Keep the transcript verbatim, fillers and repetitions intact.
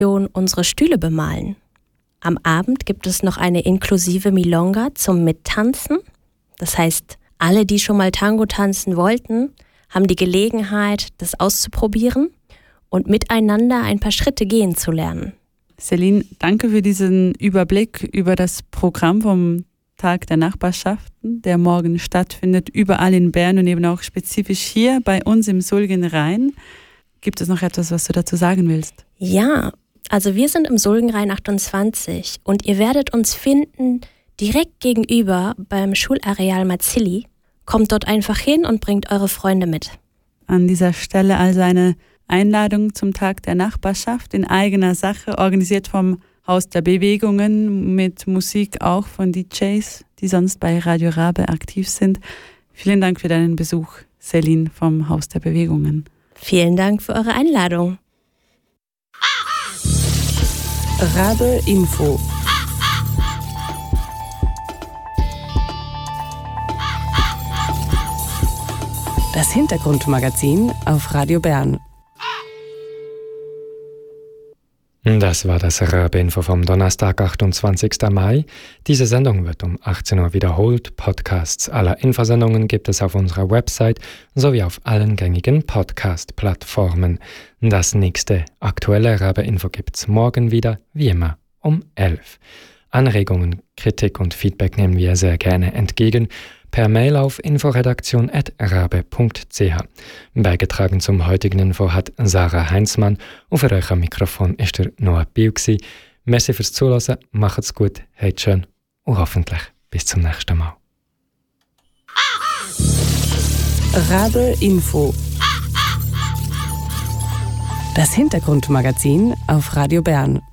unsere Stühle bemalen. Am Abend gibt es noch eine inklusive Milonga zum Mittanzen. Das heißt, alle, die schon mal Tango tanzen wollten, haben die Gelegenheit, das auszuprobieren und miteinander ein paar Schritte gehen zu lernen. Celine, danke für diesen Überblick über das Programm vom Tag der Nachbarschaften, der morgen stattfindet, überall in Bern und eben auch spezifisch hier bei uns im Sulgenrain. Gibt es noch etwas, was du dazu sagen willst? Ja, also wir sind im Sulgenrain achtundzwanzig und ihr werdet uns finden direkt gegenüber beim Schulareal Mazzilli. Kommt dort einfach hin und bringt eure Freunde mit. An dieser Stelle also eine Einladung zum Tag der Nachbarschaft in eigener Sache, organisiert vom Haus der Bewegungen, mit Musik auch von D Js, die sonst bei Radio Rabe aktiv sind. Vielen Dank für deinen Besuch, Celine vom Haus der Bewegungen. Vielen Dank für eure Einladung. Rabe Info. Das Hintergrundmagazin auf Radio Bern. Das war das Rabe-Info vom Donnerstag, achtundzwanzigsten Mai. Diese Sendung wird um achtzehn Uhr wiederholt. Podcasts aller Infosendungen gibt es auf unserer Website sowie auf allen gängigen Podcast-Plattformen. Das nächste aktuelle Rabe-Info gibt's morgen wieder, wie immer, um elf. Anregungen, Kritik und Feedback nehmen wir sehr gerne entgegen. Per Mail auf inforedaktion at rabe punkt c h. Beigetragen zum heutigen Info hat Sarah Heinzmann und für euch am Mikrofon ist der Noah Biel gsi. Merci fürs Zuhören, macht's gut, habt schön und hoffentlich bis zum nächsten Mal. Rabe Info. Das Hintergrundmagazin auf Radio Bern.